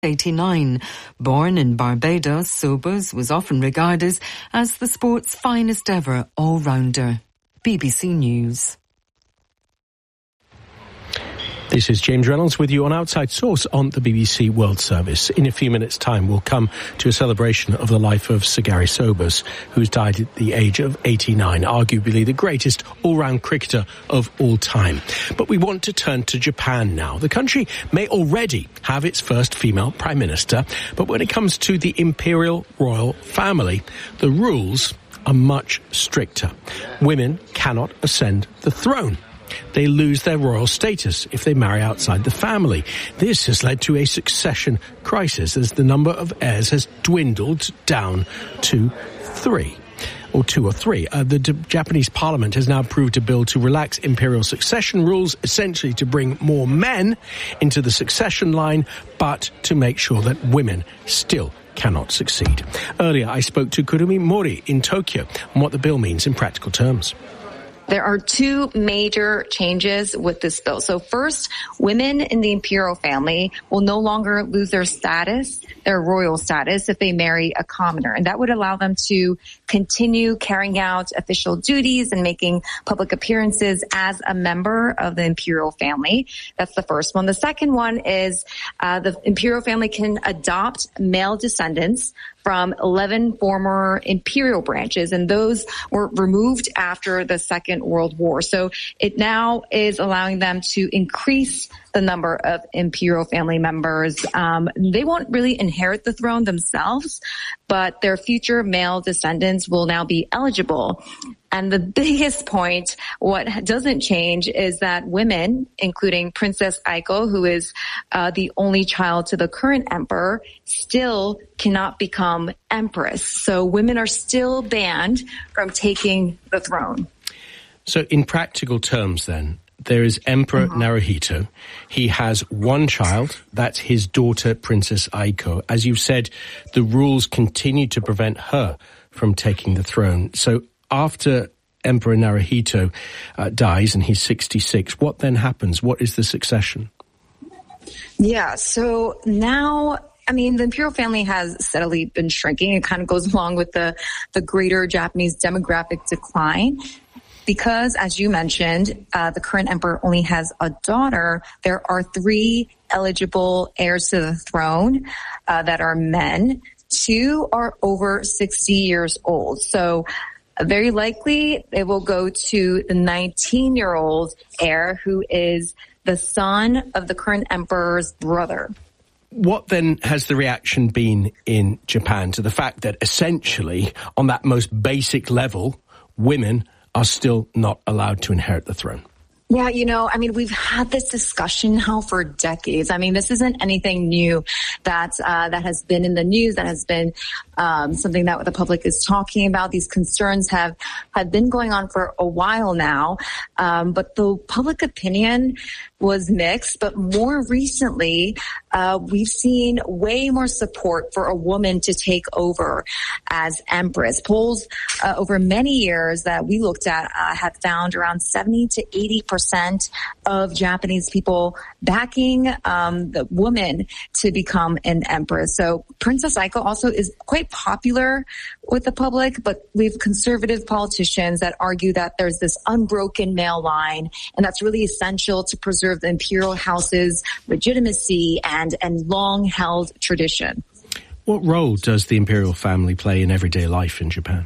89. Born in Barbados, Sobers was often regarded as the sport's finest ever all-rounder. BBC News. This is James Reynolds with you on Outside Source on the BBC World Service. In a few minutes' time, we'll come to a celebration of the life of Sir Gary Sobers, who's died at the age of 89, arguably the greatest all-round cricketer of all time. But we want to turn to Japan now. The country may already have its first female prime minister, but when it comes to the imperial royal family, the rules are much stricter. Women cannot ascend the throne. They lose their royal status if they marry outside the family. This has led to a succession crisis as the number of heirs has dwindled down to two or three. The Japanese parliament has now approved a bill to relax imperial succession rules, essentially to bring more men into the succession line, but to make sure that women still cannot succeed. Earlier, I spoke to Kurumi Mori in Tokyo on what the bill means in practical terms. There are two major changes with this bill. So first, women in the imperial family will no longer lose their status, their royal status, if they marry a commoner. And that would allow them to continue carrying out official duties and making public appearances as a member of the imperial family. That's the first one. The second one is the imperial family can adopt male descendants from 11 former imperial branches, and those were removed after the Second World War. So it now is allowing them to increase the number of imperial family members. They won't really inherit the throne themselves, but their future male descendants will now be eligible. And the biggest point, what doesn't change, is that women, including Princess Aiko, who is the only child to the current emperor, still cannot become empress. So women are still banned from taking the throne. So in practical terms then, there is Emperor Naruhito. He has one child. That's his daughter, Princess Aiko. As you've said, the rules continue to prevent her from taking the throne. So after Emperor Naruhito dies and he's 66, what then happens? What is the succession? Yeah, so now, I mean, the imperial family has steadily been shrinking. It kind of goes along with the greater Japanese demographic decline. Because, as you mentioned, the current emperor only has a daughter, there are 3 eligible heirs to the throne that are men. 2 are over 60 years old. So very likely it will go to the 19-year-old heir, who is the son of the current emperor's brother. What then has the reaction been in Japan to the fact that essentially, on that most basic level, women are still not allowed to inherit the throne? Yeah, you know, I mean, we've had this discussion now for decades. I mean, this isn't anything new that has been in the news, that has been something that the public is talking about. These concerns have been going on for a while now. But the public opinion was mixed. But more recently, we've seen way more support for a woman to take over as empress. Polls over many years that we looked at had found around 70 to 80% of Japanese people backing the woman to become an empress. So Princess Aiko also is quite popular with the public, but we have conservative politicians that argue that there's this unbroken male line, and that's really essential to preserve the imperial house's legitimacy and long-held tradition. What role does the imperial family play in everyday life in Japan?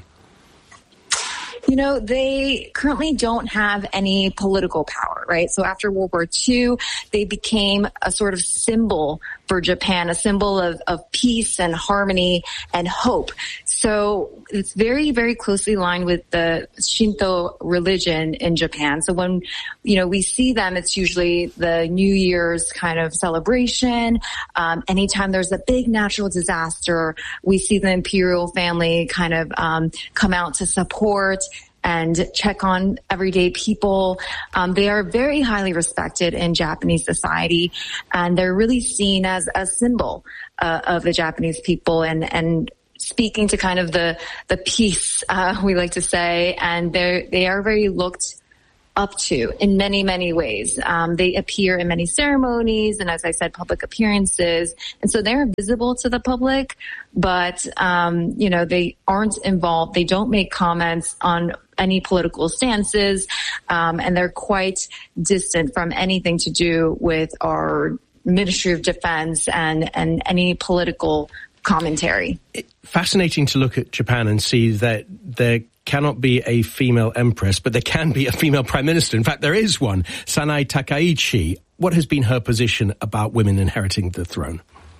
You know, they currently don't have any political power, right? So after World War II, they became a sort of symbol for Japan, a symbol of peace and harmony and hope. So it's very, very closely aligned with the Shinto religion in Japan. So when, you know, we see them, it's usually the New Year's kind of celebration. Anytime there's a big natural disaster, we see the imperial family kind of come out to support and check on everyday people. They are very highly respected in Japanese society, and they're really seen as a symbol of the Japanese people and speaking to kind of the peace, we like to say, and they are very looked up to in many, many ways. They appear in many ceremonies and, as I said, public appearances. And so they're visible to the public, but, they aren't involved. They don't make comments on any political stances, and they're quite distant from anything to do with our Ministry of Defense and any political commentary. Fascinating to look at Japan and see that there cannot be a female empress, but there can be a female prime minister. In fact, there is one, Sanae Takaichi. What has been her position about women inheriting the throne?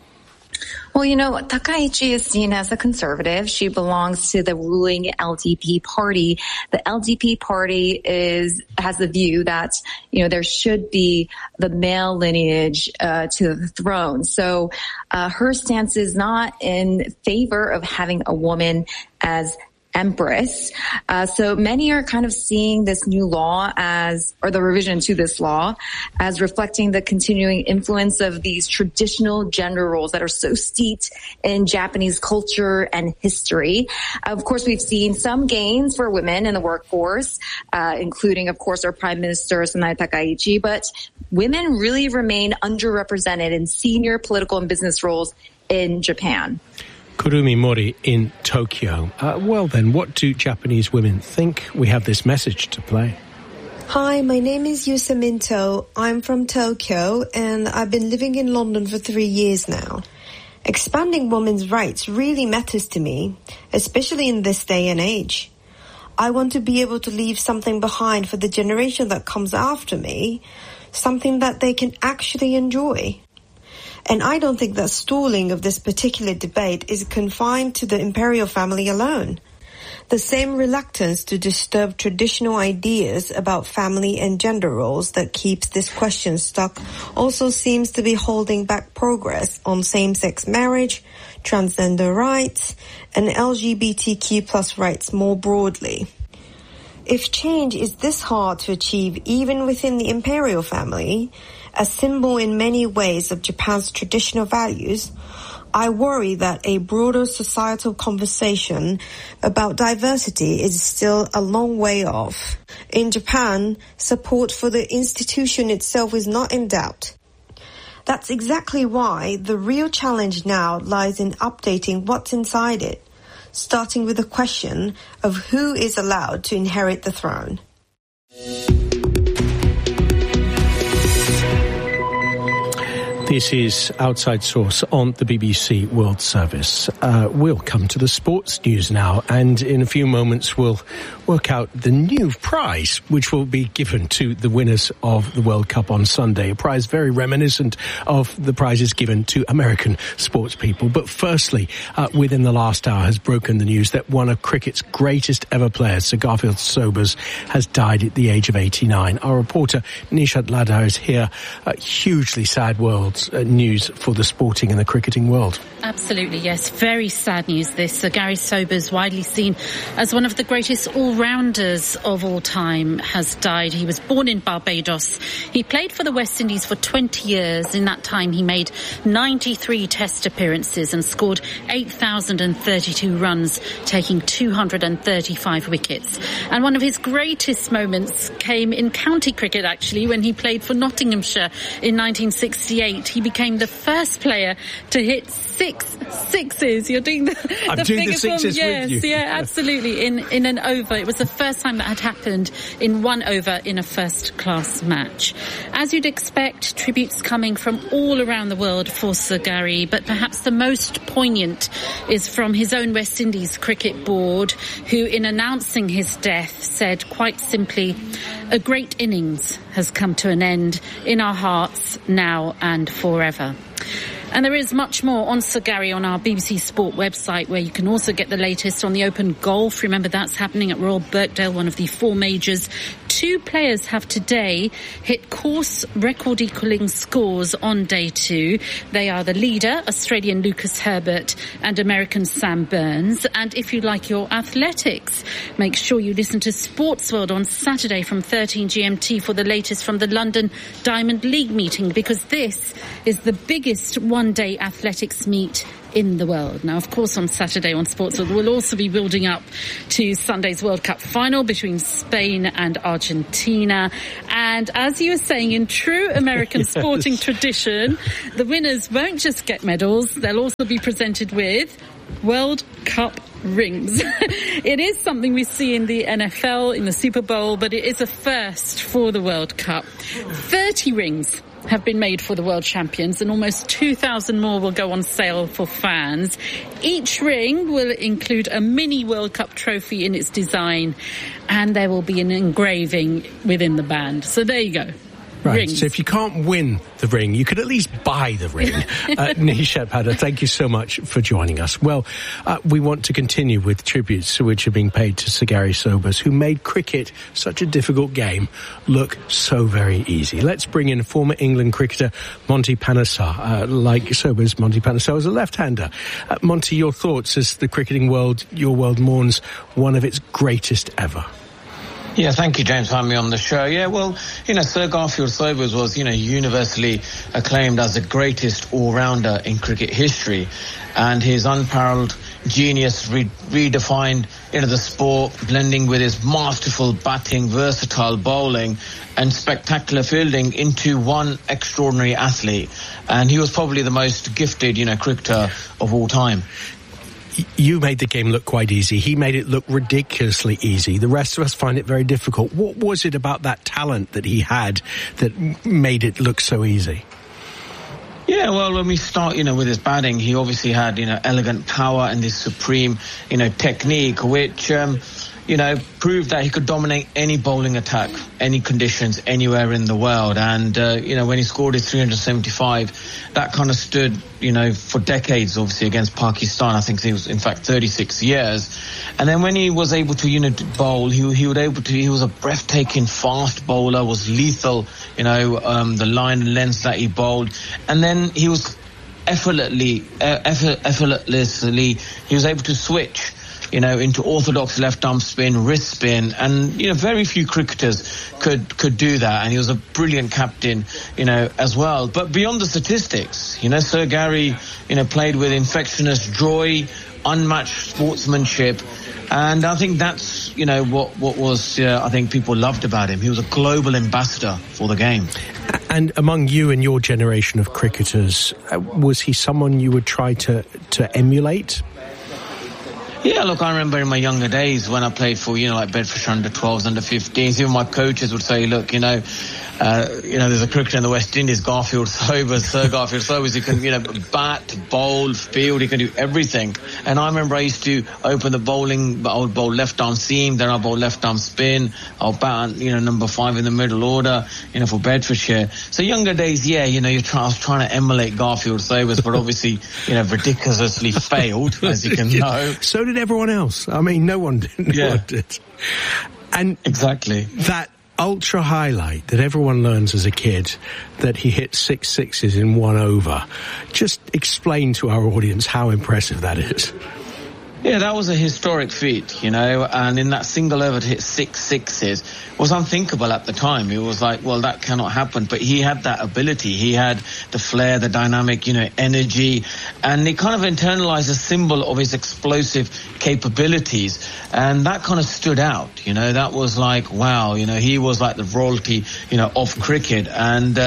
Well, Takaichi is seen as a conservative. She belongs to the ruling LDP party. The LDP party has the view that, there should be the male lineage to the throne. So her stance is not in favor of having a woman as empress. So many are kind of seeing this new law or the revision to this law as reflecting the continuing influence of these traditional gender roles that are so steeped in Japanese culture and history. Of course, we've seen some gains for women in the workforce, including, of course, our Prime Minister, Sanae Takaichi, but women really remain underrepresented in senior political and business roles in Japan. Kurumi Mori in Tokyo. Well then, what do Japanese women think? We have this message to play. Hi, my name is Yusa Minto. I'm from Tokyo and I've been living in London for 3 years now. Expanding women's rights really matters to me, especially in this day and age. I want to be able to leave something behind for the generation that comes after me, something that they can actually enjoy. And I don't think that stalling of this particular debate is confined to the imperial family alone. The same reluctance to disturb traditional ideas about family and gender roles that keeps this question stuck also seems to be holding back progress on same-sex marriage, transgender rights, and LGBTQ+ rights more broadly. If change is this hard to achieve even within the imperial family, a symbol in many ways of Japan's traditional values, I worry that a broader societal conversation about diversity is still a long way off. In Japan, support for the institution itself is not in doubt. That's exactly why the real challenge now lies in updating what's inside it, starting with the question of who is allowed to inherit the throne. This is Outside Source on the BBC World Service. We'll come to the sports news now, and in a few moments we'll work out the new prize which will be given to the winners of the World Cup on Sunday. A prize very reminiscent of the prizes given to American sports people. But firstly, within the last hour has broken the news that one of cricket's greatest ever players, Sir Garfield Sobers, has died at the age of 89. Our reporter Nishat Ladha is here. Hugely sad news for the sporting and the cricketing world. Absolutely, yes. Very sad news, this. Sir Gary Sobers, widely seen as one of the greatest all-rounders of all time, has died. He was born in Barbados. He played for the West Indies for 20 years. In that time, he made 93 test appearances and scored 8,032 runs, taking 235 wickets. And one of his greatest moments came in county cricket, actually, when he played for Nottinghamshire in 1968. He became the first player to hit 6 sixes. You're doing the sixes yes, with you. Yeah, absolutely. In an over. It was the first time that had happened in one over in a first-class match. As you'd expect, tributes coming from all around the world for Sir Gary, but perhaps the most poignant is from his own West Indies cricket board, who, in announcing his death, said quite simply, "A great innings has come to an end in our hearts now and forever." And there is much more on Sir Gary on our BBC Sport website, where you can also get the latest on the Open Golf. Remember, that's happening at Royal Birkdale, one of the 4 majors. 2 players have today hit course record-equalling scores on day 2. They are the leader, Australian Lucas Herbert, and American Sam Burns. And if you like your athletics, make sure you listen to Sports World on Saturday from 13 GMT for the latest from the London Diamond League meeting, because this is the biggest one-day athletics meet in the world. Now, of course, on Saturday on Sportsworld, we'll also be building up to Sunday's World Cup final between Spain and Argentina. And as you were saying, in true American sporting tradition, the winners won't just get medals, they'll also be presented with World Cup rings. It is something we see in the NFL, in the Super Bowl, but it is a first for the World Cup. 30 rings have been made for the world champions, and almost 2,000 more will go on sale for fans. Each ring will include a mini World Cup trophy in its design, and there will be an engraving within the band. So there you go. Right, Rings. so if you can't win the ring, you could at least buy the ring. Nishat Padda, thank you so much for joining us. Well, we want to continue with tributes which are being paid to Sir Gary Sobers, who made cricket, such a difficult game, look so very easy. Let's bring in former England cricketer Monty Panesar. Like Sobers, Monty Panesar was a left-hander. Monty, your thoughts as the cricketing world, your world, mourns one of its greatest ever? Yeah, thank you, James, for having me on the show. Yeah, well, Sir Garfield Sobers was, universally acclaimed as the greatest all-rounder in cricket history. And his unparalleled genius redefined, the sport, blending with his masterful batting, versatile bowling and spectacular fielding into one extraordinary athlete. And he was probably the most gifted, cricketer of all time. You made the game look quite easy. He made it look ridiculously easy. The rest of us find it very difficult. What was it about that talent that he had that made it look so easy? Yeah, well, when we start, with his batting, he obviously had, elegant power and this supreme, technique, which, proved that he could dominate any bowling attack, any conditions, anywhere in the world. And, when he scored his 375, that kind of stood, for decades, obviously, against Pakistan. I think it was, in fact, 36 years. And then when he was able to, bowl, he was a breathtaking fast bowler, was lethal, the line and length that he bowled. And then he was effortlessly, he was able to switch, into orthodox left-arm spin, wrist spin, and, very few cricketers could do that. And he was a brilliant captain, as well. But beyond the statistics, Sir Gary, played with infectious joy, unmatched sportsmanship. And I think that's, what was, I think people loved about him. He was a global ambassador for the game. And among you and your generation of cricketers, was he someone you would try to emulate? Yeah, look, I remember in my younger days when I played for, like Bedfordshire under-12s, under-15s, even my coaches would say, look, there's a cricketer in the West Indies, Sir Garfield Sobers, he can, bat, bowl, field, he can do everything. And I remember I used to open the bowling, I would bowl left-arm seam, then I'll bowl left-arm spin, I'll bat, number 5 in the middle order, for Bedfordshire. So younger days, yeah, I was trying to emulate Garfield Sobers, but obviously, ridiculously failed, as you can know. So did everyone else. I mean, no one did. Yeah. And exactly. That ultra highlight that everyone learns as a kid, that he hit 6 sixes in 1 over. Just explain to our audience how impressive that is. Yeah, that was a historic feat, and in that single over to hit 6 sixes was unthinkable at the time. It was like, well, that cannot happen. But he had that ability. He had the flair, the dynamic, energy, and it kind of internalized a symbol of his explosive capabilities. And that kind of stood out, that was like, wow, he was like the royalty, of cricket. And,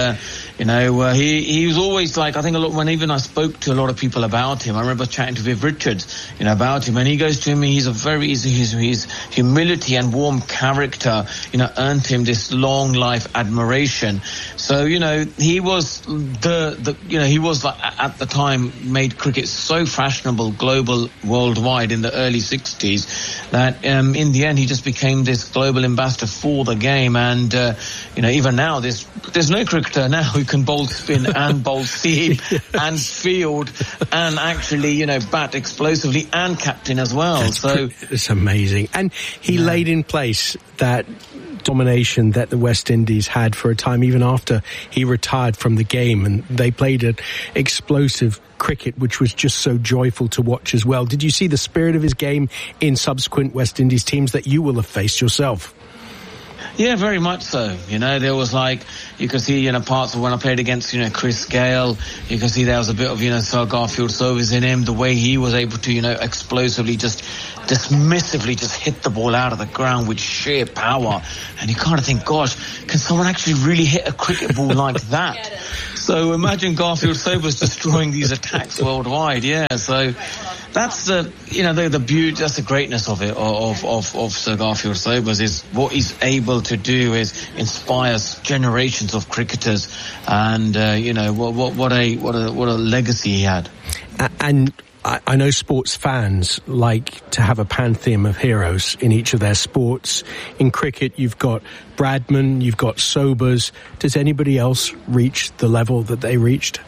he was always like, I think when even I spoke to a lot of people about him, I remember chatting to Viv Richards, about him, and he goes to me, he's a very easy, his humility and warm character, earned him this long life admiration. So, he was he was like, at the time made cricket so fashionable, global, worldwide in the early 60s that, in the end, he just became this global ambassador for the game. And, even now, there's no cricketer now who can bowl spin and bowl seam and field and actually, bat explosively and captain as well. It's amazing. And he laid in place that domination that the West Indies had for a time, even after he retired from the game, and they played an explosive cricket which was just so joyful to watch as well. Did you see the spirit of his game in subsequent West Indies teams that you will have faced yourself? Yeah, very much so. You know, there was like, you could see, you know, parts of when I played against, you know, Chris Gale, you can see there was a bit of, you know, Sir Garfield Sobers in him, the way he was able to, you know, explosively just dismissively just hit the ball out of the ground with sheer power. And you kind of think, gosh, can someone actually really hit a cricket ball like that? So imagine Garfield Sobers destroying these attacks worldwide. Yeah, so that's the, you know, the beauty, that's the greatness of it, of Sir Garfield Sobers, is what he's able to do is inspires generations of cricketers, and you know, what a legacy he had. And I know sports fans like to have a pantheon of heroes in each of their sports. In cricket, you've got Bradman, you've got Sobers. Does anybody else reach the level that they reached?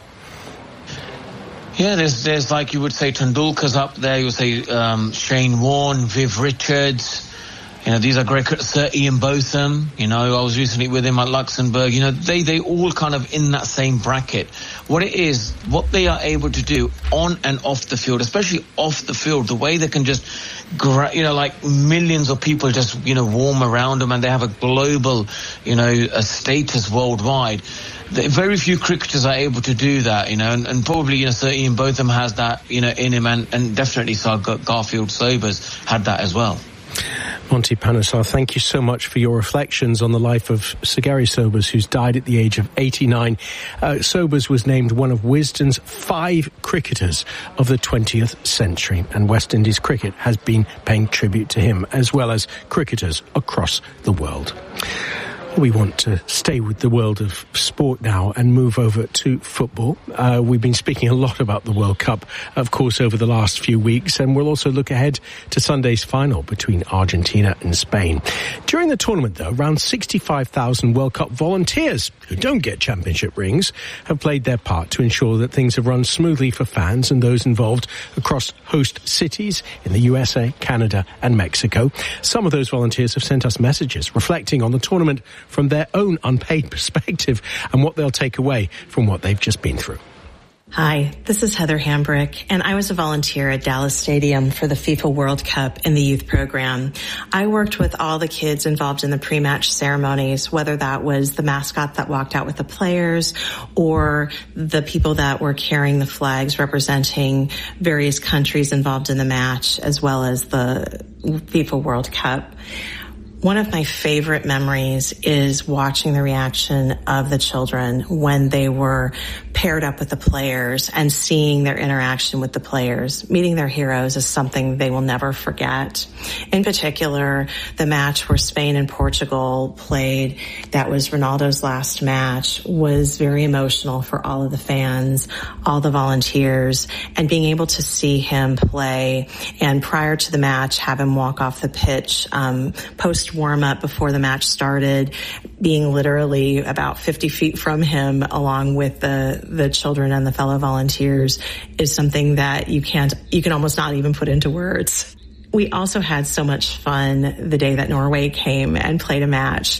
Yeah, there's like you would say Tendulkar's up there. You would say Shane Warne, Viv Richards. You know, these are great. Sir Ian Botham. You know, I was recently with him at Luxembourg. You know, they all kind of in that same bracket. What it is, what they are able to do on and off the field, especially off the field, the way they can just, you know, like millions of people just, you know, warm around them, and they have a global, you know, a status worldwide. Very few cricketers are able to do that, you know, and probably, you know, Sir Ian Botham has that, you know, in him, and definitely Sir Garfield Sobers had that as well. Monty Panesar, thank you so much for your reflections on the life of Sir Gary Sobers, who's died at the age of 89. Sobers was named one of Wisden's 5 cricketers of the 20th century, and West Indies cricket has been paying tribute to him, as well as cricketers across the world. We want to stay with the world of sport now and move over to football. We've been speaking a lot about the World Cup, of course, over the last few weeks, and we'll also look ahead to Sunday's final between Argentina and Spain. During the tournament, though, around 65,000 World Cup volunteers who don't get championship rings have played their part to ensure that things have run smoothly for fans and those involved across host cities in the USA, Canada and Mexico. Some of those volunteers have sent us messages reflecting on the tournament from their own unpaid perspective and what they'll take away from what they've just been through. Hi, this is Heather Hambrick, and I was a volunteer at Dallas Stadium for the FIFA World Cup in the youth program. I worked with all the kids involved in the pre-match ceremonies, whether that was the mascot that walked out with the players or the people that were carrying the flags representing various countries involved in the match, as well as the FIFA World Cup. One of my favorite memories is watching the reaction of the children when they were paired up with the players and seeing their interaction with the players. Meeting their heroes is something they will never forget. In particular, the match where Spain and Portugal played, that was Ronaldo's last match, was very emotional for all of the fans, all the volunteers, and being able to see him play and prior to the match have him walk off the pitch, post warm up before the match started, being literally about 50 feet from him along with the children and the fellow volunteers is something that you can almost not even put into words. We also had so much fun the day that Norway came and played a match.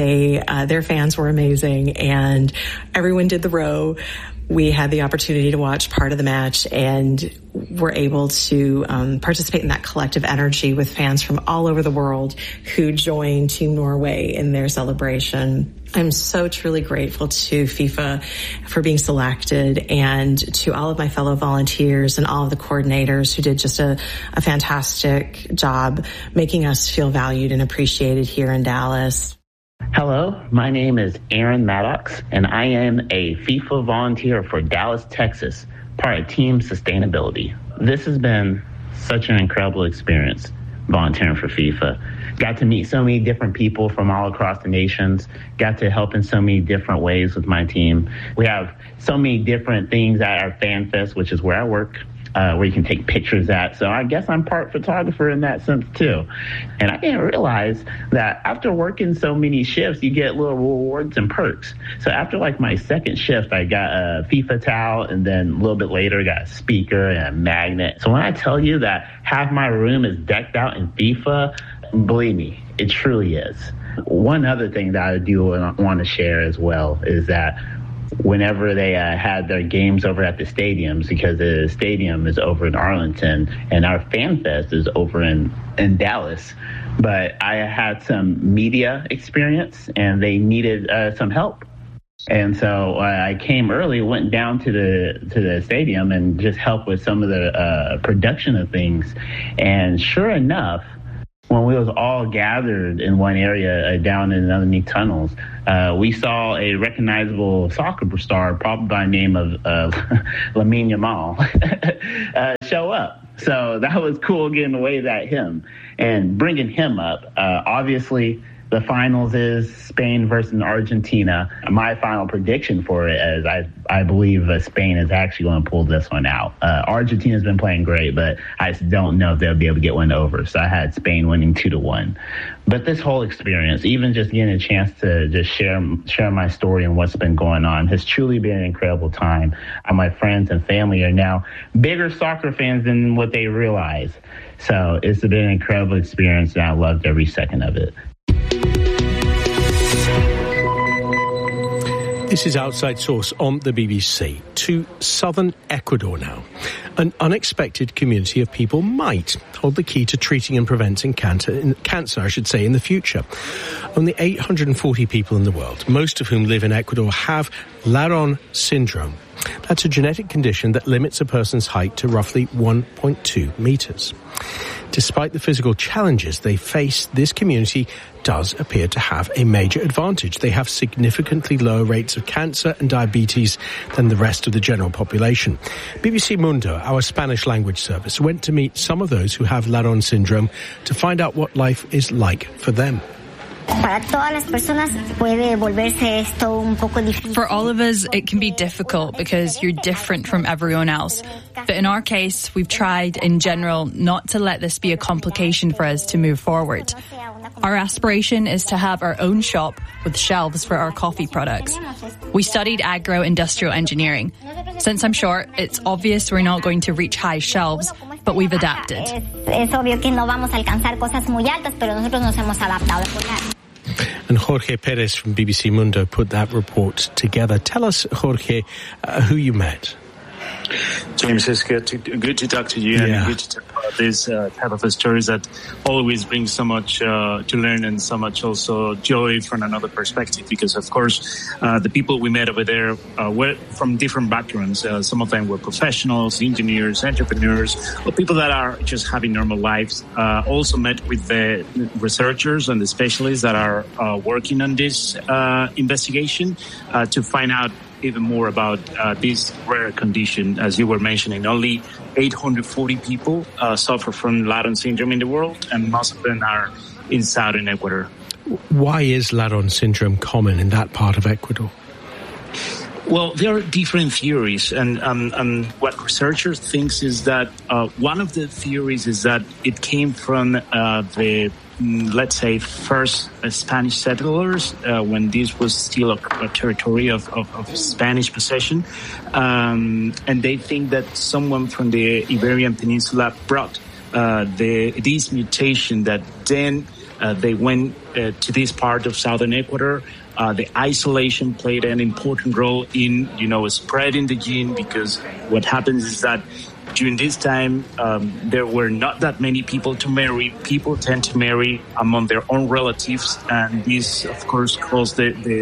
Their fans were amazing and everyone did the row. We had the opportunity to watch part of the match and were able to participate in that collective energy with fans from all over the world who joined Team Norway in their celebration. I'm so truly grateful to FIFA for being selected and to all of my fellow volunteers and all of the coordinators who did just a fantastic job making us feel valued and appreciated here in Dallas. Hello, my name is Aaron Maddox, and I am a FIFA volunteer for Dallas, Texas, part of Team Sustainability. This has been such an incredible experience volunteering for FIFA. Got to meet so many different people from all across the nations, got to help in so many different ways with my team. We have so many different things at our Fan Fest, which is where I work, where you can take pictures at. So I guess I'm part photographer in that sense too. And I didn't realize that after working so many shifts, you get little rewards and perks. So after like my second shift, I got a FIFA towel, and then a little bit later, I got a speaker and a magnet. So when I tell you that half my room is decked out in FIFA, believe me, it truly is. One other thing that I do want to share as well is that whenever they had their games over at the stadiums, because the stadium is over in Arlington and our fan fest is over in Dallas. But I had some media experience and they needed some help. And so I came early, went down to the stadium and just helped with some of the production of things. And sure enough, when we was all gathered in one area down in underneath tunnels, we saw a recognizable soccer star, probably by the name of Lamine Yamal, show up. So that was cool, getting to wave at him and bringing him up. Obviously, the finals is Spain versus Argentina. My final prediction for it is I believe Spain is actually going to pull this one out. Argentina's been playing great, but I just don't know if they'll be able to get one over. So I had Spain winning 2-1. But this whole experience, even just getting a chance to just share my story and what's been going on, has truly been an incredible time. My friends and family are now bigger soccer fans than what they realize. So it's been an incredible experience, and I loved every second of it. This is Outside Source on the BBC. To southern Ecuador now. An unexpected community of people might hold the key to treating and preventing cancer in the future. Only 840 people in the world, most of whom live in Ecuador, have Laron syndrome. That's a genetic condition that limits a person's height to roughly 1.2 meters. Despite the physical challenges they face, this community does appear to have a major advantage. They have significantly lower rates of cancer and diabetes than the rest of the general population. BBC Mundo, our Spanish language service, went to meet some of those who have Laron syndrome to find out what life is like for them. For all of us, it can be difficult because you're different from everyone else. But in our case, we've tried, in general, not to let this be a complication for us to move forward. Our aspiration is to have our own shop with shelves for our coffee products. We studied agro-industrial engineering. Since I'm short, it's obvious we're not going to reach high shelves, but we've adapted. And Jorge Perez from BBC Mundo put that report together. Tell us, Jorge, who you met. James, it's good to talk to you, and good to talk about this type of stories that always brings so much to learn and so much also joy from another perspective. Because, of course, the people we met over there were from different backgrounds. Some of them were professionals, engineers, entrepreneurs, or people that are just having normal lives. Also met with the researchers and the specialists that are working on this investigation to find out even more about this rare condition. As you were mentioning, only 840 people suffer from Laron syndrome in the world, and most of them are in southern Ecuador. Why is Laron syndrome common in that part of Ecuador? Well, there are different theories, and what researchers think is that one of the theories is that it came from the let's say, first Spanish settlers, when this was still a territory of Spanish possession. And they think that someone from the Iberian Peninsula brought this mutation that then they went to this part of southern Ecuador. The isolation played an important role in, spreading the gene, because what happens is that during this time, there were not that many people to marry. People tend to marry among their own relatives, and this, of course, caused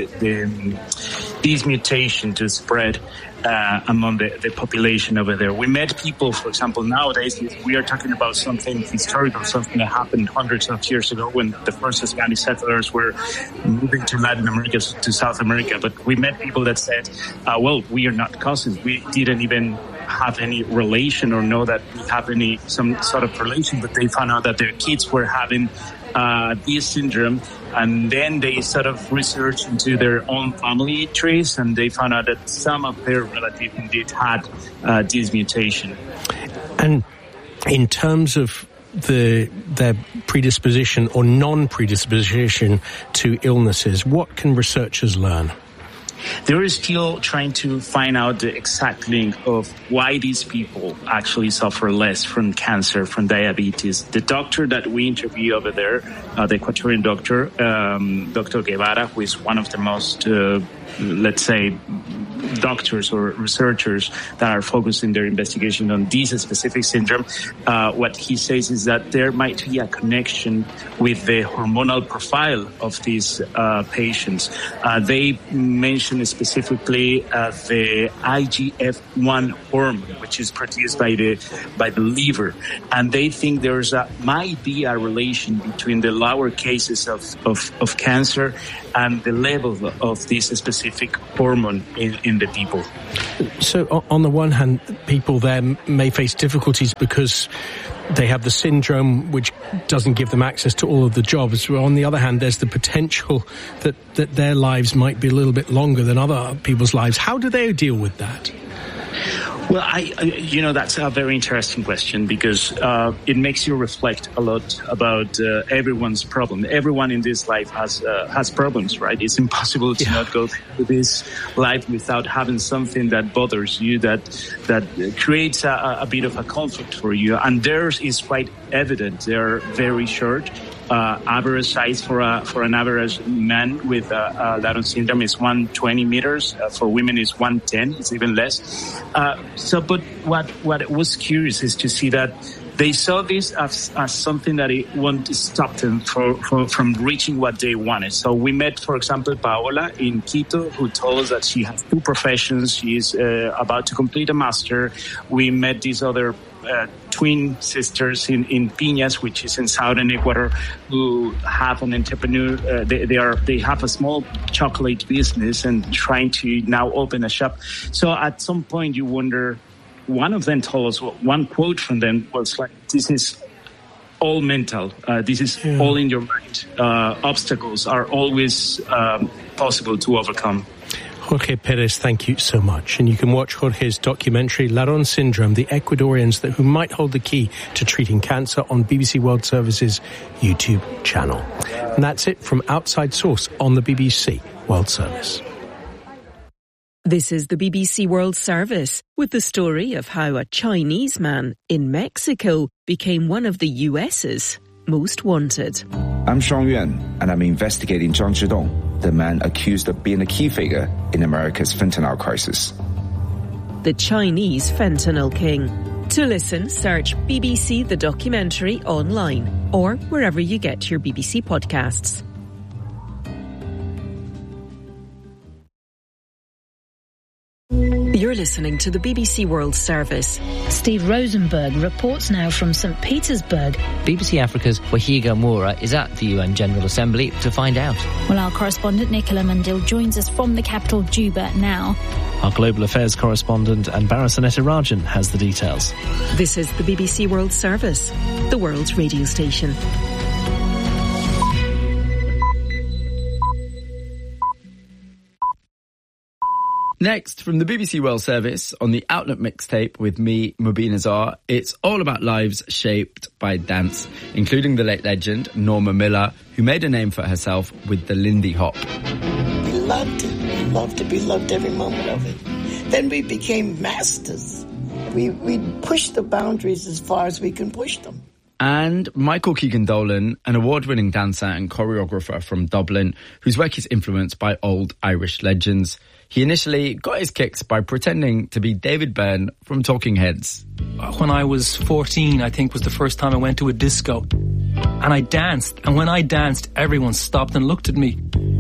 this mutation to spread among the population over there. We met people, for example, nowadays, we are talking about something historical, something that happened hundreds of years ago when the first Spanish settlers were moving to Latin America, to South America. But we met people that said, well, we are not cousins. We didn't even have any relation or know that we have some sort of relation, but they found out that their kids were having this syndrome, and then they sort of researched into their own family trees, and they found out that some of their relatives indeed had this mutation. And in terms of their predisposition or non-predisposition to illnesses, what can researchers learn? There is still trying to find out the exact link of why these people actually suffer less from cancer, from diabetes. The doctor that we interviewed over there, the Ecuadorian doctor, Dr. Guevara, who is one of the most, let's say, doctors or researchers that are focusing their investigation on this specific syndrome, what he says is that there might be a connection with the hormonal profile of these patients. They mention specifically the IGF-1 hormone, which is produced by the liver, and they think might be a relation between the lower cases of cancer and the level of this specific hormone in the people. So on the one hand, people there may face difficulties because they have the syndrome which doesn't give them access to all of the jobs. On the other hand, there's the potential that their lives might be a little bit longer than other people's lives. How do they deal with that? Well, that's a very interesting question because it makes you reflect a lot about everyone's problem. Everyone in this life has problems, right? It's impossible to not go through this life without having something that bothers you, that creates a bit of a conflict for you. And theirs is quite evident. They're very short. Average size for an average man with Down syndrome is 120 meters. For women is 110. It's even less. But what was curious is to see that they saw this as something that it won't stop them from reaching what they wanted. So we met, for example, Paola in Quito, who told us that she has 2 professions. She's about to complete a master. We met these other twin sisters in Piñas, which is in southern Ecuador, who have an entrepreneur. They have a small chocolate business and trying to now open a shop. So at some point you wonder. One of them told us, one quote from them was like, "This is all mental. This is all in your mind. Obstacles are always possible to overcome." Jorge Perez, thank you so much. And you can watch Jorge's documentary, Laron Syndrome, the Ecuadorians who might hold the key to treating cancer on BBC World Service's YouTube channel. And that's it from Outside Source on the BBC World Service. This is the BBC World Service with the story of how a Chinese man in Mexico became one of the US's most wanted. I'm Sean Yuan, and I'm investigating Zhang Zhidong, the man accused of being a key figure in America's fentanyl crisis. The Chinese Fentanyl King. To listen, search BBC The Documentary online or wherever you get your BBC podcasts. You're listening to the BBC World Service. Steve Rosenberg reports now from St. Petersburg. BBC Africa's Wahiga Moura is at the UN General Assembly to find out. Well, our correspondent Nicola Mandil joins us from the capital, Juba, now. Our Global Affairs correspondent Anbara Sanetirajan has the details. This is the BBC World Service, the world's radio station. Next, from the BBC World Service on the Outlook mixtape with me, Mubin Azar, it's all about lives shaped by dance, including the late legend Norma Miller, who made a name for herself with the Lindy Hop. We loved it. We loved it. We loved every moment of it. Then we became masters. We pushed the boundaries as far as we can push them. And Michael Keegan-Dolan, an award-winning dancer and choreographer from Dublin, whose work is influenced by old Irish legends. He initially got his kicks by pretending to be David Byrne from Talking Heads. When I was 14, I think was the first time I went to a disco. And I danced. And when I danced, everyone stopped and looked at me.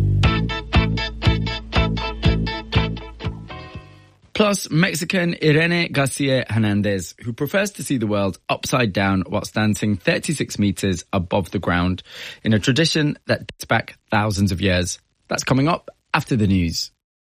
Plus, Mexican Irene Garcia Hernandez, who prefers to see the world upside down whilst dancing 36 metres above the ground in a tradition that dates back thousands of years. That's coming up after the news.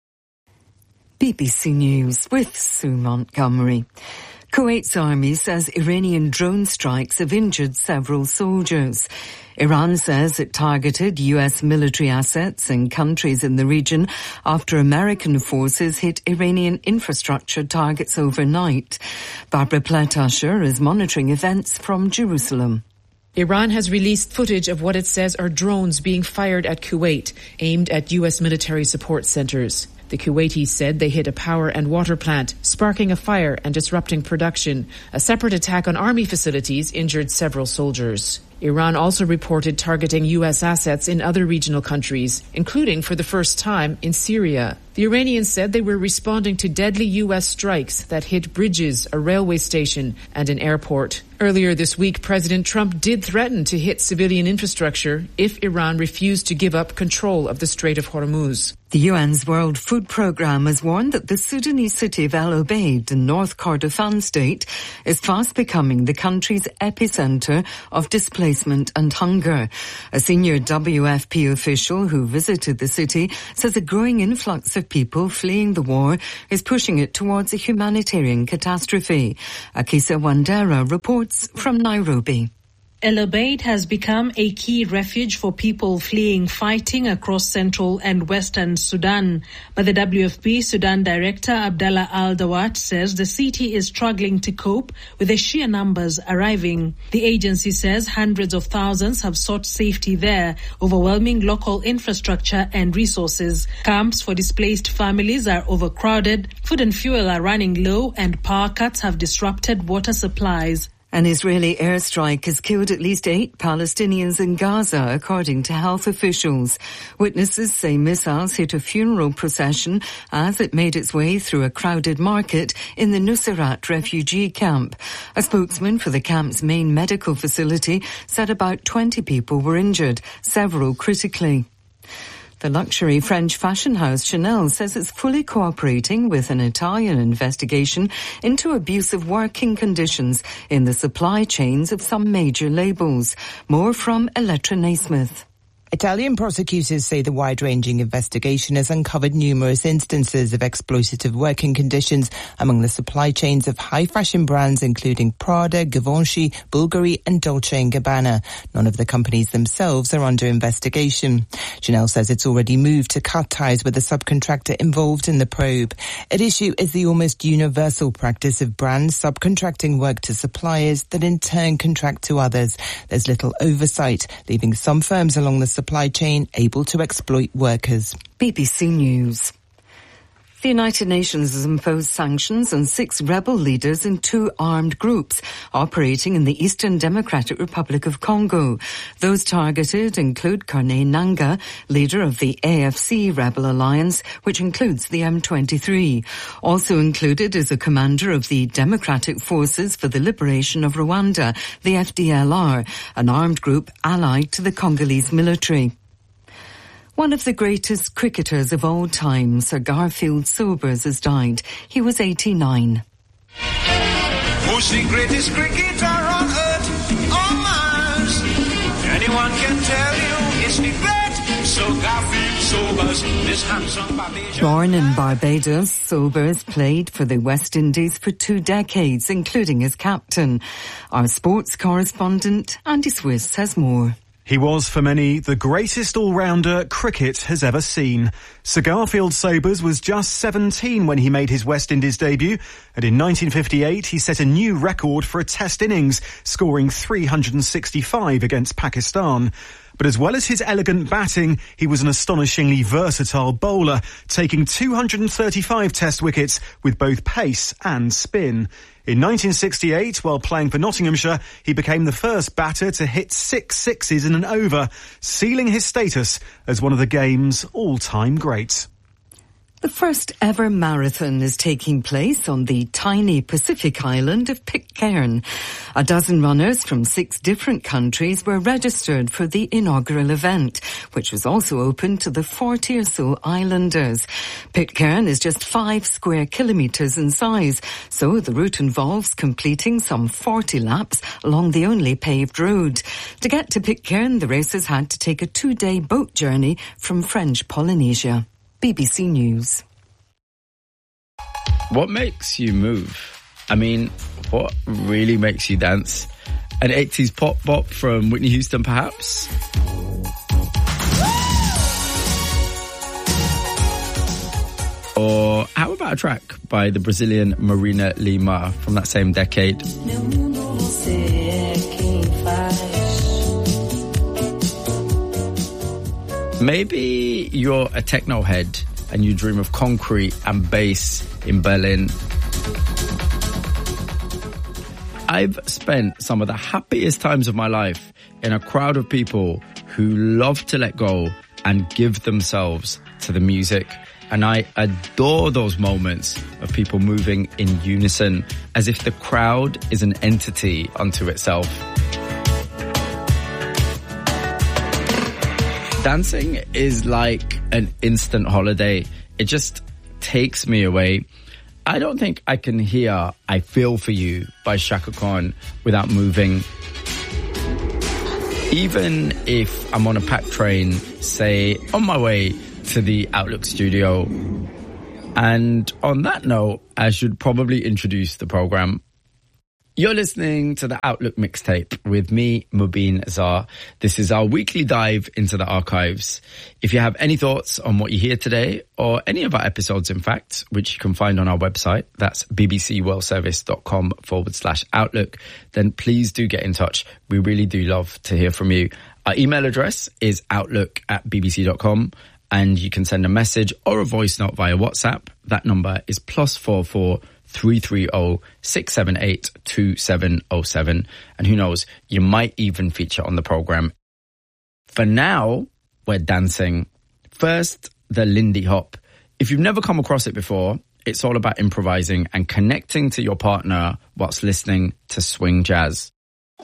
BBC News with Sue Montgomery. Kuwait's army says Iranian drone strikes have injured several soldiers. Iran says it targeted US military assets in countries in the region after American forces hit Iranian infrastructure targets overnight. Barbara Pletasher is monitoring events from Jerusalem. Iran has released footage of what it says are drones being fired at Kuwait, aimed at US military support centers. The Kuwaitis said they hit a power and water plant, sparking a fire and disrupting production. A separate attack on army facilities injured several soldiers. Iran also reported targeting U.S. assets in other regional countries, including for the first time in Syria. The Iranians said they were responding to deadly U.S. strikes that hit bridges, a railway station, and an airport. Earlier this week, President Trump did threaten to hit civilian infrastructure if Iran refused to give up control of the Strait of Hormuz. The UN's World Food Programme has warned that the Sudanese city of El Obeid in North Kordofan state is fast becoming the country's epicenter of displacement and hunger. A senior WFP official who visited the city says a growing influx of people fleeing the war is pushing it towards a humanitarian catastrophe. Akisa Wandera reports from Nairobi. El Obeid has become a key refuge for people fleeing fighting across central and western Sudan. But the WFP Sudan Director Abdallah Al-Dawat says the city is struggling to cope with the sheer numbers arriving. The agency says hundreds of thousands have sought safety there, overwhelming local infrastructure and resources. Camps for displaced families are overcrowded, food and fuel are running low, and power cuts have disrupted water supplies. An Israeli airstrike has killed at least 8 Palestinians in Gaza, according to health officials. Witnesses say missiles hit a funeral procession as it made its way through a crowded market in the Nuseirat refugee camp. A spokesman for the camp's main medical facility said about 20 people were injured, several critically. The luxury French fashion house Chanel says it's fully cooperating with an Italian investigation into abusive working conditions in the supply chains of some major labels. More from Elettra Naismith. Italian prosecutors say the wide-ranging investigation has uncovered numerous instances of exploitative working conditions among the supply chains of high-fashion brands including Prada, Givenchy, Bulgari and Dolce & Gabbana. None of the companies themselves are under investigation. Chanel says it's already moved to cut ties with the subcontractor involved in the probe. At issue is the almost universal practice of brands subcontracting work to suppliers that in turn contract to others. There's little oversight, leaving some firms along the supply chain able to exploit workers. BBC News. The United Nations has imposed sanctions on 6 rebel leaders in 2 armed groups operating in the Eastern Democratic Republic of Congo. Those targeted include Corneille Nangaa, leader of the AFC rebel alliance, which includes the M23. Also included is a commander of the Democratic Forces for the Liberation of Rwanda, the FDLR, an armed group allied to the Congolese military. One of the greatest cricketers of all time, Sir Garfield Sobers, has died. He was 89. Who's the greatest cricketer on earth or Mars? Anyone can tell you it's the great Sir Garfield Sobers, this handsome Barbadian. Born in Barbados, Sobers played for the West Indies for 2 decades, including as captain. Our sports correspondent, Andy Swiss, has more. He was, for many, the greatest all-rounder cricket has ever seen. Sir Garfield Sobers was just 17 when he made his West Indies debut, and in 1958 he set a new record for a test innings, scoring 365 against Pakistan. But as well as his elegant batting, he was an astonishingly versatile bowler, taking 235 test wickets with both pace and spin. In 1968, while playing for Nottinghamshire, he became the first batter to hit 6 sixes in an over, sealing his status as one of the game's all-time greats. The first ever marathon is taking place on the tiny Pacific island of Pitcairn. A dozen runners from 6 different countries were registered for the inaugural event, which was also open to the 40 or so islanders. Pitcairn is just 5 square kilometres in size, so the route involves completing some 40 laps along the only paved road. To get to Pitcairn, the racers had to take a 2-day boat journey from French Polynesia. BBC News. What makes you move? I mean, what really makes you dance? An 80s pop bop from Whitney Houston, perhaps? Or how about a track by the Brazilian Marina Lima from that same decade? Maybe you're a techno head and you dream of concrete and bass in Berlin. I've spent some of the happiest times of my life in a crowd of people who love to let go and give themselves to the music. And I adore those moments of people moving in unison, as if the crowd is an entity unto itself. Dancing is like an instant holiday. It just takes me away. I don't think I can hear I Feel For You by Chaka Khan without moving. Even if I'm on a packed train, say on my way to the Outlook studio. And on that note, I should probably introduce the program. You're listening to the Outlook Mixtape with me, Mubin Azhar. This is our weekly dive into the archives. If you have any thoughts on what you hear today, or any of our episodes, in fact, which you can find on our website, that's bbcworldservice.com/Outlook, then please do get in touch. We really do love to hear from you. Our email address is outlook@bbc.com. And you can send a message or a voice note via WhatsApp. That number is +44 330 678 2707. And who knows, you might even feature on the program. For now, we're dancing. First, the Lindy Hop. If you've never come across it before, it's all about improvising and connecting to your partner whilst listening to swing jazz.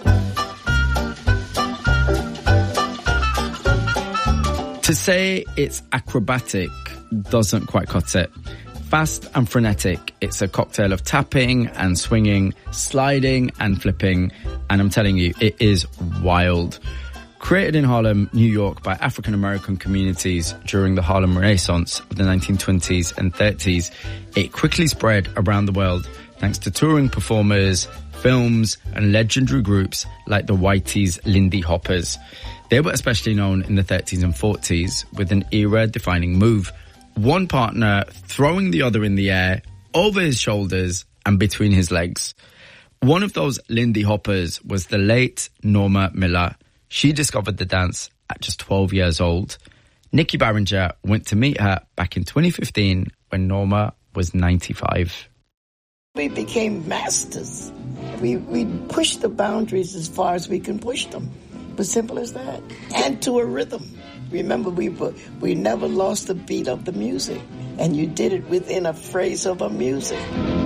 To say it's acrobatic doesn't quite cut it. Fast and frenetic, it's a cocktail of tapping and swinging, sliding and flipping, and I'm telling you, it is wild. Created in Harlem, New York by African-American communities during the Harlem Renaissance of the 1920s and 30s, it quickly spread around the world thanks to touring performers, films, and legendary groups like the Whitey's Lindy Hoppers. They were especially known in the 30s and 40s with an era-defining move. One partner throwing the other in the air, over his shoulders and between his legs. One of those Lindy Hoppers was the late Norma Miller. She discovered the dance at just 12 years old. Nikki Barringer went to meet her back in 2015 when Norma was 95. We became masters. We pushed the boundaries as far as we can push them. As simple as that. And to a rhythm. Remember, we never lost the beat of the music. And you did it within a phrase of a music.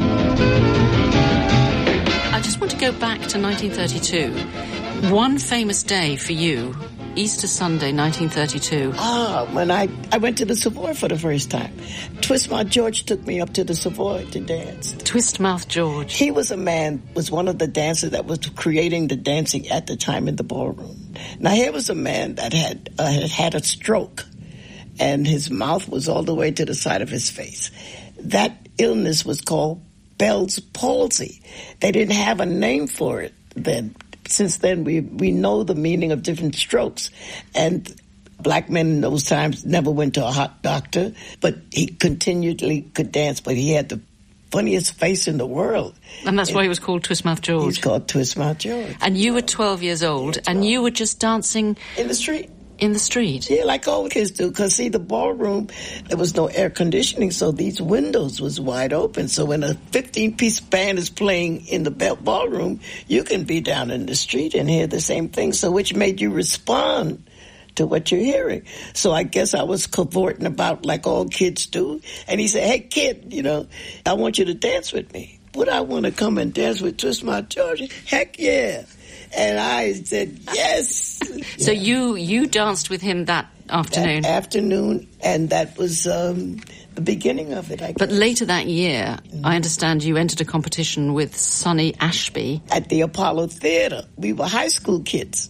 I just want to go back to 1932. One famous day for you, Easter Sunday, 1932. When I went to the Savoy for the first time. Twist Mouth George took me up to the Savoy to dance. Twist Mouth George. He was one of the dancers that was creating the dancing at the time in the ballroom. Now, here was a man that had had a stroke, and his mouth was all the way to the side of his face. That illness was called Bell's palsy. They didn't have a name for it then. Since then, we know the meaning of different strokes. And black men in those times never went to a hot doctor, but he continually could dance, but he had the funniest face in the world. And that's why he was called Twist Mouth George. He's called Twist Mouth George. And you were 12 years old, and you were just dancing... in the street. In the street? Yeah, like all kids do. Because, see, the ballroom, there was no air conditioning, so these windows was wide open. So when a 15-piece band is playing in the ballroom, you can be down in the street and hear the same thing, so which made you respond to what you're hearing. So I guess I was cavorting about like all kids do. And he said, hey, kid, I want you to dance with me. Would I want to come and dance with Twist Mouth George? Heck yeah. And I said, yes. So you danced with him that afternoon? That afternoon, and that was the beginning of it, I guess. But later that year, I understand you entered a competition with Sonny Ashby. At the Apollo Theater. We were high school kids.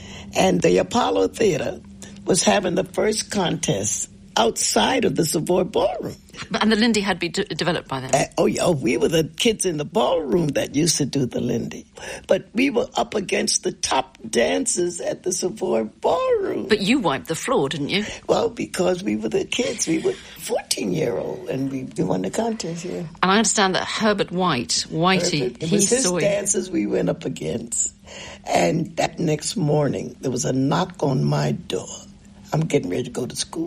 And the Apollo Theater was having the first contest outside of the Savoy Ballroom. And the Lindy had been developed by then? We were the kids in the ballroom that used to do the Lindy. But we were up against the top dancers at the Savoy Ballroom. But you wiped the floor, didn't you? Well, because we were the kids. We were 14-year-old, and we won the contest, yeah. And I understand that Herbert Whitey, it was his dancers we went up against. And that next morning, there was a knock on my door. I'm getting ready to go to school.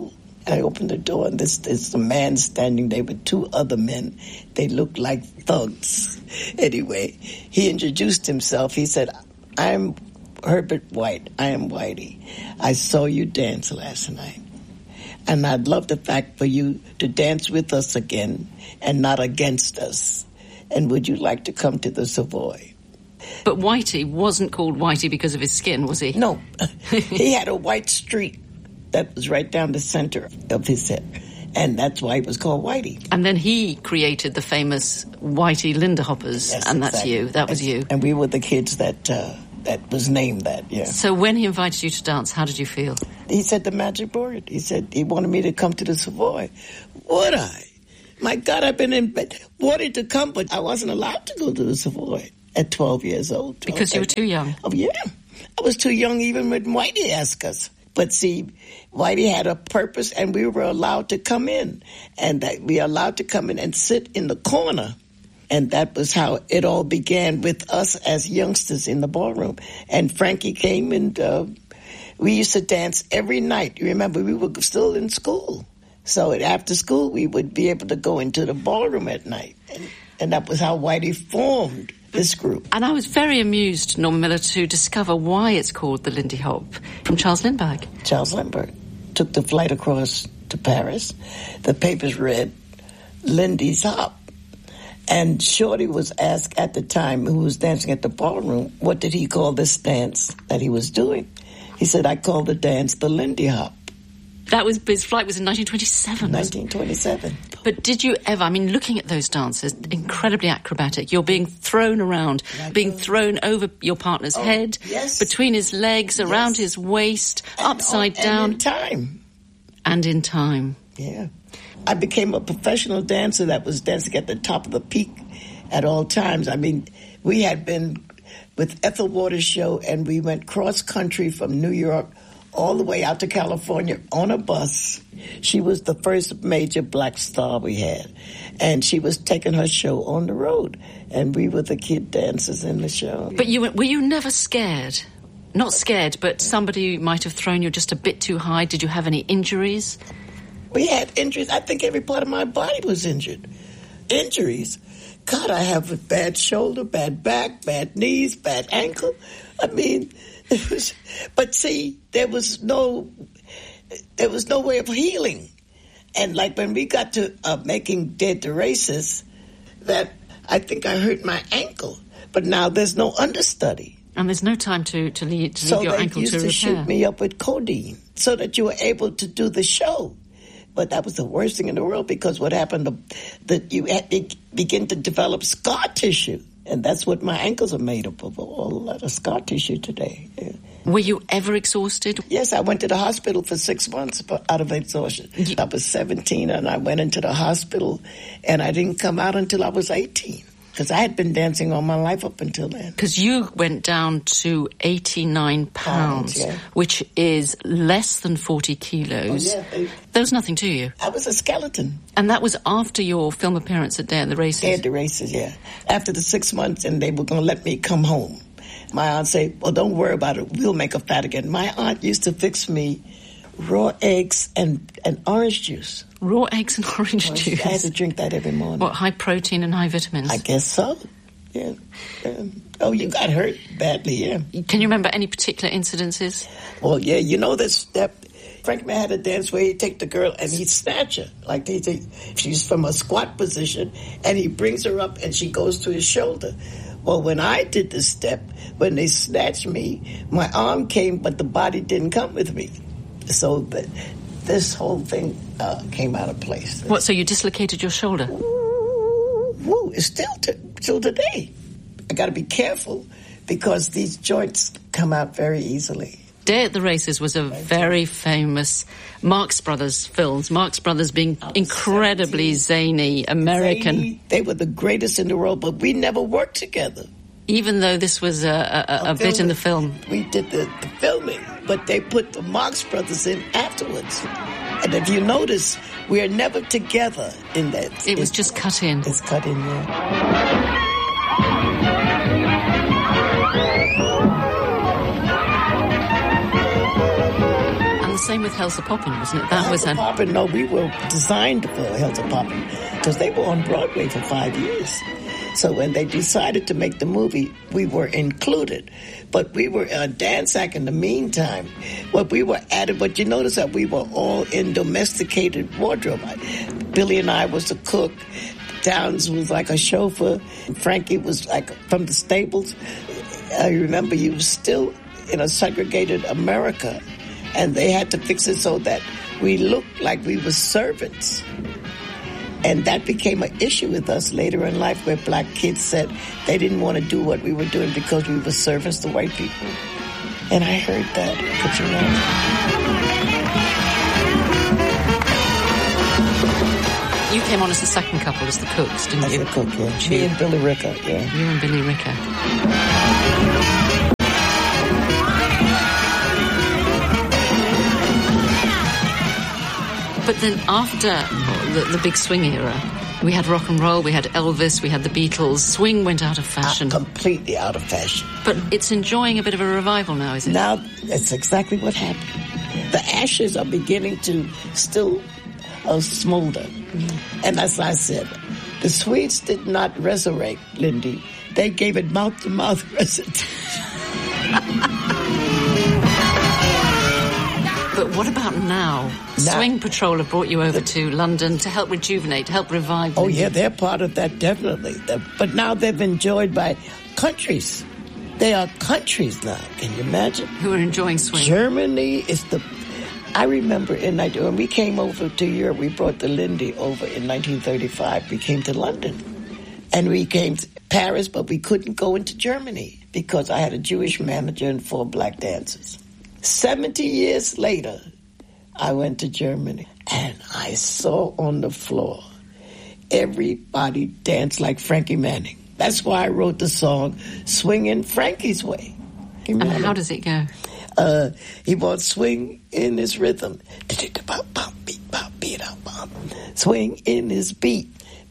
And I opened the door, and there's a man standing there with two other men. They looked like thugs. Anyway, he introduced himself. He said, I'm Herbert White. I am Whitey. I saw you dance last night. And I'd love the fact for you to dance with us again and not against us. And would you like to come to the Savoy? But Whitey wasn't called Whitey because of his skin, was he? No. He had a white streak that was right down the center of his head. And that's why it was called Whitey. And then he created the famous Whitey Linderhoppers, yes, and that's exactly. You. That was you. And we were the kids that was named that, yeah. So when he invited you to dance, how did you feel? He said the magic word. He said he wanted me to come to the Savoy. Would I? My God, I've been in bed, wanted to come, but I wasn't allowed to go to the Savoy at 12 years old. Because you were too young? Oh, yeah. I was too young even when Whitey asked us. But see, Whitey had a purpose, and we were allowed to come in. And we were allowed to come in and sit in the corner. And that was how it all began with us as youngsters in the ballroom. And Frankie came, and we used to dance every night. You remember, we were still in school. So after school, we would be able to go into the ballroom at night. And that was how Whitey formed this group. And I was very amused, Norman Miller, to discover why it's called the Lindy Hop from Charles Lindbergh. Charles Lindbergh took the flight across to Paris. The papers read Lindy's Hop. And Shorty was asked at the time, who was dancing at the ballroom, what did he call this dance that he was doing? He said, I call the dance the Lindy Hop. His flight was in 1927. 1927. But did you ever, I mean, looking at those dances, incredibly acrobatic. You're being thrown around, being thrown over your partner's head, yes. between his legs, around his waist, upside down. And in time. And in time. Yeah. I became a professional dancer that was dancing at the top of the peak at all times. I mean, we had been with Ethel Waters' show, and we went cross-country from New York all the way out to California on a bus. She was the first major black star we had. And she was taking her show on the road. And we were the kid dancers in the show. But were you never scared? Not scared, but somebody might have thrown you just a bit too high. Did you have any injuries? We had injuries. I think every part of my body was injured. Injuries? God, I have a bad shoulder, bad back, bad knees, bad ankle. I mean, but see, there was no way of healing. And like when we got to making Dead to Races, that I think I hurt my ankle. But now there's no understudy. And there's no time to leave so your ankle to repair. So they used to shoot me up with codeine so that you were able to do the show. But that was the worst thing in the world, because what happened, that you begin to develop scar tissue. And that's what my ankles are made up of, a lot of scar tissue today. Yeah. Were you ever exhausted? Yes, I went to the hospital for 6 months out of exhaustion. I was 17 and I went into the hospital, and I didn't come out until I was 18. Because I had been dancing all my life up until then. Because you went down to 89 pounds, yeah. Which is less than 40 kilos. Oh, yeah. There was nothing to you. I was a skeleton. And that was after your film appearance at Day at the Races? Day at the Races, yeah. After the 6 months, and they were going to let me come home. My aunt said, well, don't worry about it. We'll make her fat again. My aunt used to fix me raw eggs and orange juice. Raw eggs and orange juice? I had to drink that every morning. What, high protein and high vitamins? I guess so, yeah. Oh, you got hurt badly, yeah. Can you remember any particular incidences? Well, yeah, you know that Frank Man had a dance where he'd take the girl and he'd snatch her. Like she's from a squat position, and he brings her up and she goes to his shoulder. Well, when I did this step, when they snatched me, my arm came, but the body didn't come with me. So this whole thing came out of place. What, so you dislocated your shoulder? Woo, it's still till today. I got to be careful because these joints come out very easily. Day at the Races was a very famous Marx Brothers films. Marx Brothers being incredibly zany, American. Zany. They were the greatest in the world, but we never worked together. Even though this was a bit in the film. We did the filming, but they put the Marx Brothers in afterwards. And if you notice, we are never together in that. It was just cut in. It's cut in, yeah. same with Helter Poppin', wasn't it? That was Helter Poppin', no, we were designed for Helter Poppin' because they were on Broadway for 5 years. So when they decided to make the movie, we were included. But we were a dance act in the meantime. But we were added, but you notice that we were all in domesticated wardrobe. Billy and I was the cook. Downs was like a chauffeur. Frankie was like from the stables. I remember you were still in a segregated America, and they had to fix it so that we looked like we were servants. And that became an issue with us later in life, where black kids said they didn't want to do what we were doing because we were servants to white people. And I heard that. Could you imagine? You came on as the second couple, as the cooks, didn't you? As the cook, yeah. Me and Billy Ricker, yeah. You and Billy Ricker. But then after the big swing era, we had rock and roll, we had Elvis, we had the Beatles. Swing went out of fashion. Completely out of fashion. But it's enjoying a bit of a revival now, is it? Now, that's exactly what happened. The ashes are beginning to still smolder. Mm-hmm. And as I said, the Swedes did not resurrect Lindy. They gave it mouth-to-mouth recitation. But what about now? Swing Patrol have brought you over to London to help rejuvenate, to help revive. Oh, yeah, they're part of that, definitely. But now they've enjoyed by countries. They are countries now. Can you imagine? Who are enjoying swing? Germany is the... I remember when we came over to Europe, we brought the Lindy over in 1935. We came to London. And we came to Paris, but we couldn't go into Germany because I had a Jewish manager and 4 black dancers. 70 years later, I went to Germany, and I saw on the floor everybody dance like Frankie Manning. That's why I wrote the song Swingin' Frankie's Way. And how does it go? He wants swing in his rhythm. Swing in his beat.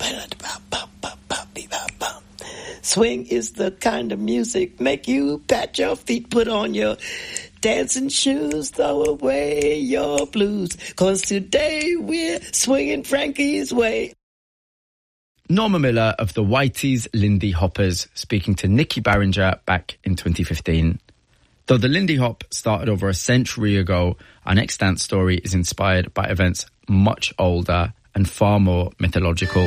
Swing is the kind of music make you pat your feet, put on your dancing shoes, throw away your blues, 'cause today we're swinging Frankie's way. Norma Miller of the Whiteys Lindy Hoppers speaking to Nikki Barringer back in 2015. Though the Lindy Hop started over a century ago, our next dance story is inspired by events much older and far more mythological.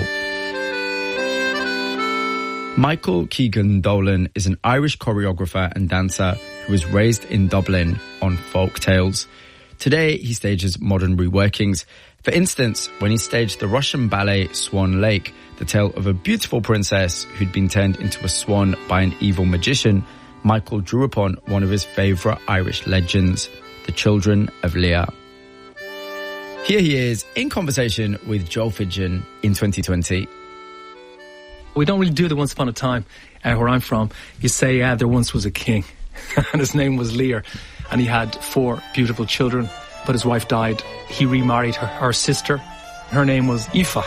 Michael Keegan Dolan is an Irish choreographer and dancer who was raised in Dublin on folk tales. Today, he stages modern reworkings. For instance, when he staged the Russian ballet Swan Lake, the tale of a beautiful princess who'd been turned into a swan by an evil magician, Michael drew upon one of his favourite Irish legends, the Children of Lear. Here he is in conversation with Joe Fidgen in 2020. We don't really do the once upon a time where I'm from. You say, there once was a king and his name was Lear and he had 4 beautiful children, but his wife died. He remarried her sister. Her name was Aoife.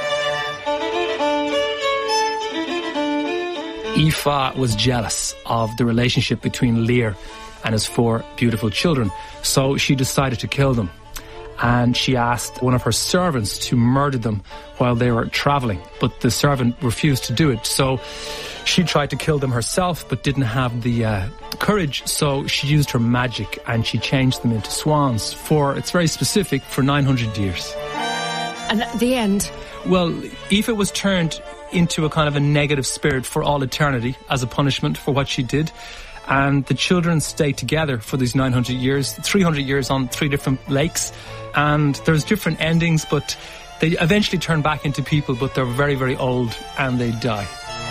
Aoife was jealous of the relationship between Lear and his 4 beautiful children, so she decided to kill them. And she asked one of her servants to murder them while they were travelling, but the servant refused to do it. So she tried to kill them herself, but didn't have the courage, so she used her magic and she changed them into swans it's very specific, for 900 years. And at the end? Well, Aoife was turned into a kind of a negative spirit for all eternity as a punishment for what she did. And the children stayed together for these 900 years, 300 years on 3 different lakes. And there's different endings, but they eventually turn back into people, but they're very, very old and they die.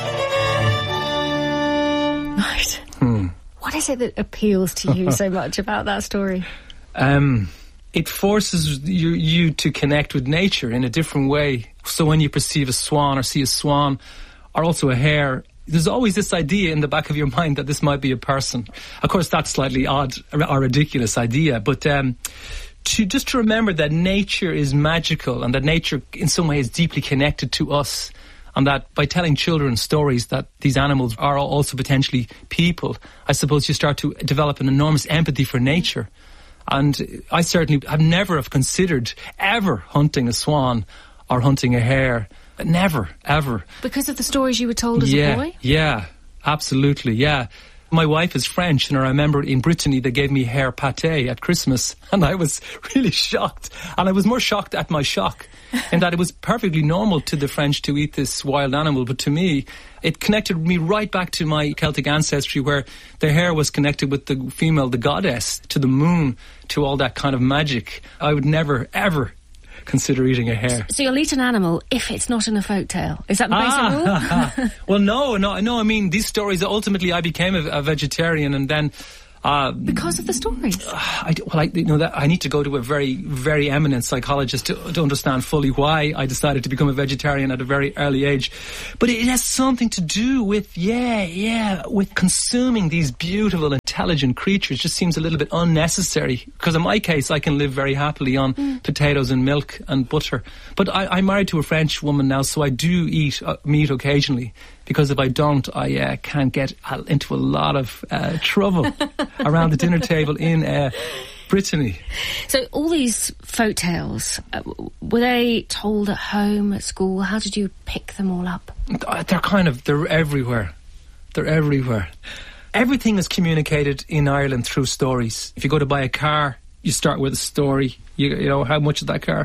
Right. What is it that appeals to you so much about that story? It forces you to connect with nature in a different way. So when you perceive a swan or see a swan or also a hare, there's always this idea in the back of your mind that this might be a person. Of course, that's slightly odd or ridiculous idea, but to remember that nature is magical and that nature in some way is deeply connected to us, and that by telling children stories that these animals are also potentially people, I suppose you start to develop an enormous empathy for nature. And I certainly have never considered ever hunting a swan or hunting a hare. Never, ever. Because of the stories you were told as a boy? Yeah, absolutely, yeah. My wife is French, and I remember in Brittany they gave me hare pâté at Christmas, and I was really shocked. And I was more shocked at my shock, in that it was perfectly normal to the French to eat this wild animal, but to me, it connected me right back to my Celtic ancestry, where the hare was connected with the female, the goddess, to the moon, to all that kind of magic. I would never, ever consider eating a hare. So you'll eat an animal if it's not in a folk tale. Is that the basic rule? Well, no. I mean, these stories, ultimately I became a vegetarian, and then... because of the stories? I need to go to a very, very eminent psychologist to understand fully why I decided to become a vegetarian at a very early age. But it has something to do with, with consuming these beautiful, intelligent creatures. Just seems a little bit unnecessary. Because in my case, I can live very happily on potatoes and milk and butter. But I'm married to a French woman now, so I do eat meat occasionally. Because if I don't, I can get into a lot of trouble around the dinner table in Brittany. So all these folk tales, were they told at home, at school? How did you pick them all up? They're everywhere. They're everywhere. Everything is communicated in Ireland through stories. If you go to buy a car, you start with a story. You know, how much is that car?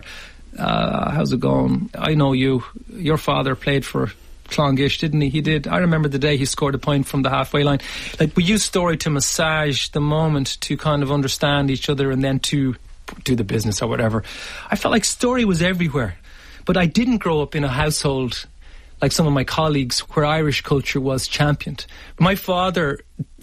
How's it going? I know you. Your father played for Clongish, didn't he? He did. I remember the day he scored a point from the halfway line. Like, we use story to massage the moment, to kind of understand each other, and then to do the business or whatever. I felt like story was everywhere. But I didn't grow up in a household like some of my colleagues where Irish culture was championed. My father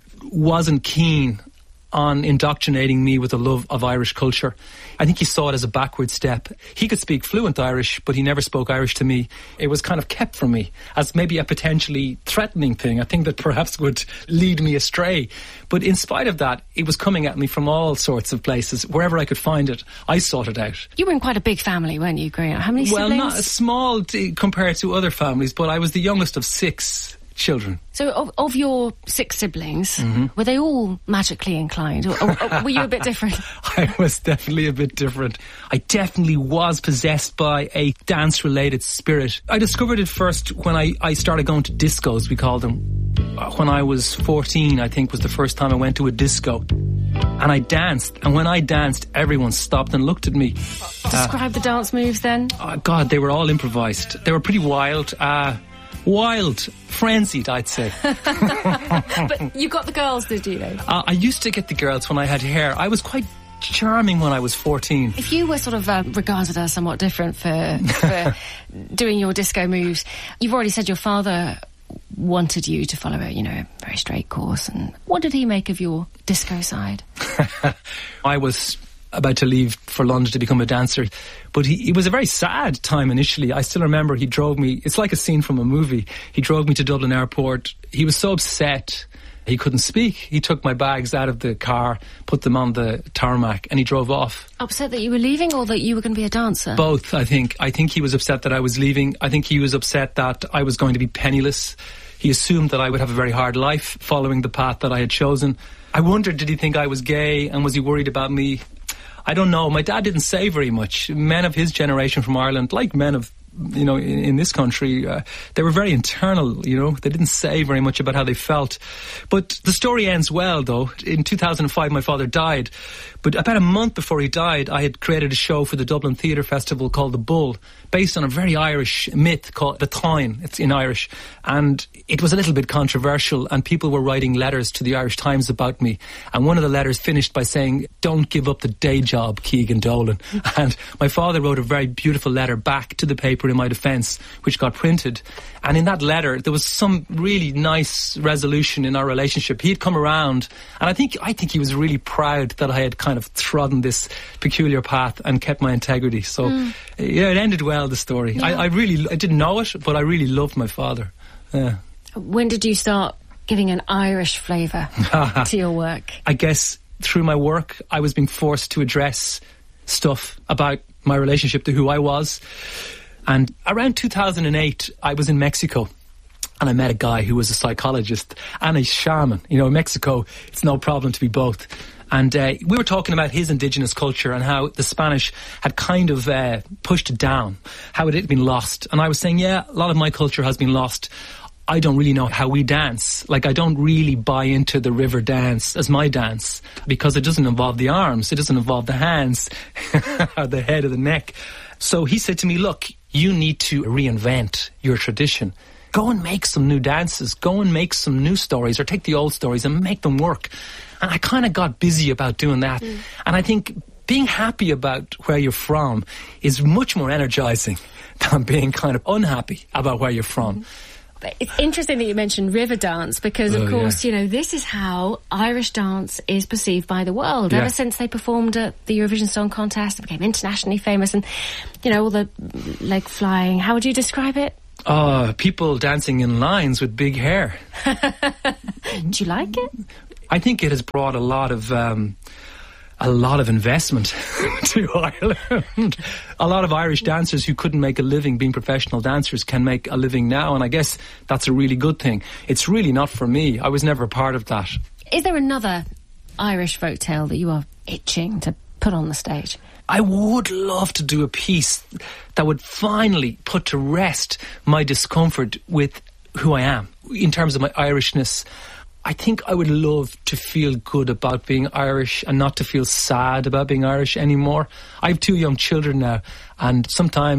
wasn't keen on indoctrinating me with a love of Irish culture. I think he saw it as a backward step. He could speak fluent Irish, but he never spoke Irish to me. It was kind of kept from me as maybe a potentially threatening thing, a thing that perhaps would lead me astray. But in spite of that, it was coming at me from all sorts of places. Wherever I could find it, I sought it out. You were in quite a big family, weren't you, growing up? How many siblings? Well, not small compared to other families, but I was the youngest of 6 children. So of your 6 siblings, were they all magically inclined, or were you a bit different? I was definitely a bit different. I definitely was possessed by a dance-related spirit. I discovered it first when I started going to discos, we called them. When I was 14, I think, was the first time I went to a disco. And I danced, and when I danced, everyone stopped and looked at me. Describe the dance moves then. God, they were all improvised. They were pretty wild. Wild, frenzied, I'd say. But you got the girls, did you? I used to get the girls when I had hair. I was quite charming when I was 14. If you were sort of regarded as somewhat different for doing your disco moves, you've already said your father wanted you to follow a very straight course. And what did he make of your disco side? I was about to leave for London to become a dancer, but it was a very sad time initially. I still remember he drove me, it's like a scene from a movie. He drove me to Dublin Airport. He was so upset he couldn't speak. He took my bags out of the car, put them on the tarmac, and he drove off. Upset that you were leaving, or that you were going to be a dancer? Both, I think. I think he was upset that I was leaving. I think he was upset that I was going to be penniless. He assumed that I would have a very hard life following the path that I had chosen. I wondered, did he think I was gay, and was he worried about me? I don't know. My dad didn't say very much. Men of his generation from Ireland, like men of, in this country, they were very internal, They didn't say very much about how they felt. But the story ends well, though. In 2005, my father died. But about a month before he died, I had created a show for the Dublin Theatre Festival called The Bull, based on a very Irish myth called The Táin. It's in Irish. And it was a little bit controversial, and people were writing letters to the Irish Times about me. And one of the letters finished by saying, "Don't give up the day job, Keegan Dolan." And my father wrote a very beautiful letter back to the paper in my defence, which got printed. And in that letter, there was some really nice resolution in our relationship. He'd come around, and I think he was really proud that I had kind of trodden this peculiar path and kept my integrity. So, it ended well, the story. Yeah. I didn't know it, but I really loved my father. Yeah. When did you start giving an Irish flavour to your work? I guess through my work, I was being forced to address stuff about my relationship to who I was. And around 2008, I was in Mexico. And I met a guy who was a psychologist and a shaman. You know, in Mexico, it's no problem to be both. And we were talking about his indigenous culture and how the Spanish had kind of pushed it down, how it had been lost. And I was saying, yeah, a lot of my culture has been lost. I don't really know how we dance. Like, I don't really buy into the river dance as my dance because it doesn't involve the arms. It doesn't involve the hands or the head or the neck. So he said to me, look, you need to reinvent your tradition. Go and make some new dances. Go and make some new stories, or take the old stories and make them work. And I kind of got busy about doing that. And I think being happy about where you're from is much more energizing than being kind of unhappy about where you're from. It's interesting that you mentioned river dance because, of course, you know, this is how Irish dance is perceived by the world. Ever since they performed at the Eurovision Song Contest, it became internationally famous, and, you know, all the leg flying. How would you describe it? People dancing in lines with big hair. Do you like it? I think it has brought a lot of investment to Ireland. A lot of Irish dancers who couldn't make a living being professional dancers can make a living now, and I guess that's a really good thing. It's really not for me. I was never a part of that. Is there another Irish folktale that you are itching to put on the stage? I would love to do a piece that would finally put to rest my discomfort with who I am in terms of my Irishness. I think I would love to feel good about being Irish and not to feel sad about being Irish anymore. I have 2 young children now, and sometimes